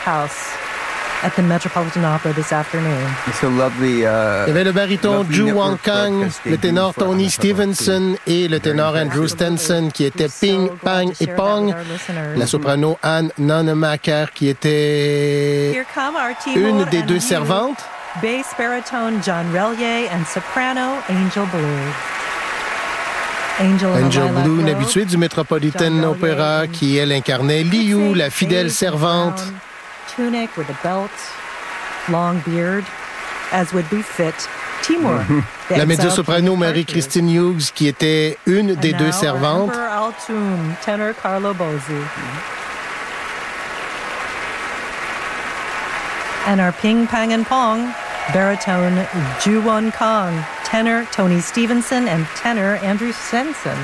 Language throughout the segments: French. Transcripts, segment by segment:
House at the Metropolitan Opera this afternoon. It's a lovely, Il y avait le baryton lovely Ju network Wong Kang, broadcast le ténor debut for Tony Anna Stevenson et le ténor Andrew Stenson qui étaient Ping, Pang et Pong. La soprano Anne Nonemaker qui était Here come our Timur une des and deux Liu, servantes. bass baritone John Relier and soprano Angel Blue. Angel in a Angel lilac Blue, une robe, habituée du Metropolitan John Relier Opera in qui, elle, incarnait Liu, la fidèle beige and servante. brown Tunic with a belt, long beard, as would befit Timur. the La exiled mezzo-soprano king of Marie-Christine Hughes qui était une Tartary. des And deux now servantes. Emperor Altoum, tenor Carlo Bozzi. And our Ping Pang and Pong, baritone Ju Won Kong, tenor Tony Stevenson, and tenor Andrew Stenson.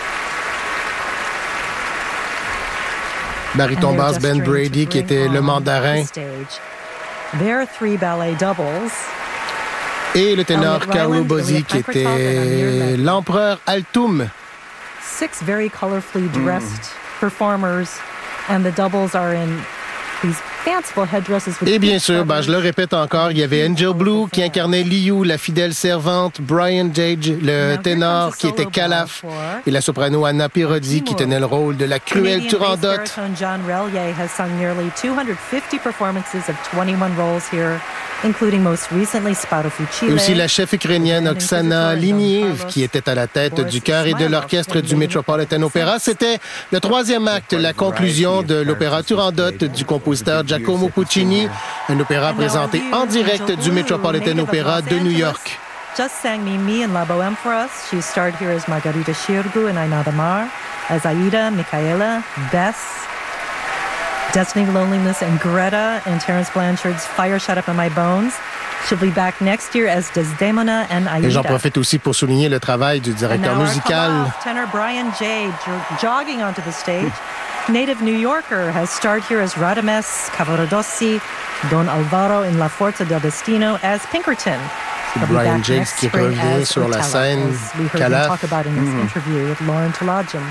Baryton And they're basse Ben gesturing to Brady qui bring était le on mandarin. the stage their 3 ballet doubles. Et le ténor Elliot Carlo Ryland, Bozzi Ilya qui Pipertop, and Amir était Mehdi. l'empereur Altoum. 6 very colorfully dressed performers, and the doubles are in these fanciful headdresses with Et bien peach sûr, feathers. je le répète encore, il y avait Angel Blue qui incarnait Liu, la fidèle servante, Brian Jage, le ténor qui était Calaf, et la soprano Anna Pirozzi qui tenait le rôle de la cruelle Canadian bass Turandot. baritone John Relier has sung nearly 250 performances of 21 roles here, including most recently Sparo Fucile. Et aussi la chef ukrainienne Oksana Liniev qui était à la tête du chœur et de l'orchestre du Metropolitan Opera. C'était le troisième acte, la conclusion de l'opéra Turandot du compositeur Giacomo Puccini, un opéra présenté en direct du Metropolitan Opera de New York. Just sang Mimi in La Bohème for us. She starred here as Margarita Shirgu in Aina Damar, as Aida, Michaela, Bess, Destiny, Loneliness, and Greta in Terence Blanchard's Fire Shut Up in My Bones. She'll be back next year as Desdemona and Aida. Et j'en profite aussi pour souligner le travail du And directeur now our musical. come-off tenor Brian Jade jogging onto the stage. Native New Yorker has starred here as Radames Cavaradossi, Don Alvaro in La Forza del Destino as Pinkerton. He'll be Brian back Jade next qui spring revient as sur la Otello, scène, as we heard him Calaf. talk about in his interview with Lauren Tolajin.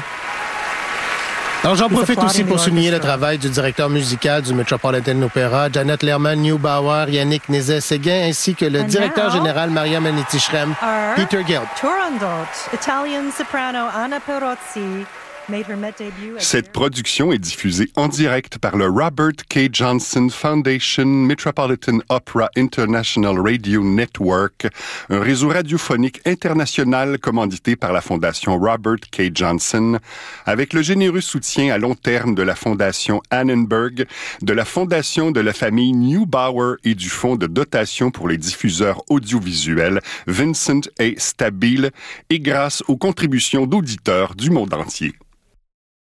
Alors, j'en He's profite aussi applauding pour the souligner le orchestra. travail du directeur musical du Metropolitan Opera, Janet Lerman-Neubauer, Yannick Nézet-Séguin, ainsi que le And directeur now, général Maria Manetti-Schrem, Our Peter Geld. Turandot, Italian soprano Anna Perozzi, made her Met debut at Cette production est diffusée en direct par le Robert K. Johnson Foundation Metropolitan Opera International Radio Network, un réseau radiophonique international commandité par la Fondation Robert K. Johnson, avec le généreux soutien à long terme de la Fondation Annenberg, de la Fondation de la famille Neubauer et du Fonds de dotation pour les diffuseurs audiovisuels Vincent A. Stabile, et grâce aux contributions d'auditeurs du monde entier.